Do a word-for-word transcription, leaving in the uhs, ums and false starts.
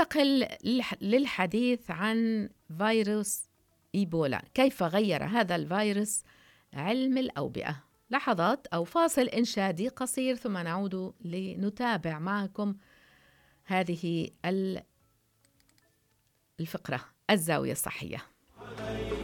ننتقل للحديث عن فيروس إيبولا. كيف غير هذا الفيروس علم الأوبئة؟ لحظات أو فاصل إنشادي قصير ثم نعود لنتابع معكم هذه الفقرة الزاوية الصحية.